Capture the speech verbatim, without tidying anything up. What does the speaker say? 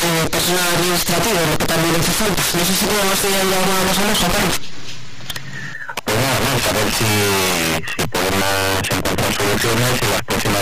eh, personal administrativo, lo que también hace falta. No sé si podemos ir alguna cosa más, Juan Carlos. Pues nada más, a ver si, si podemos encontrar soluciones y las próximas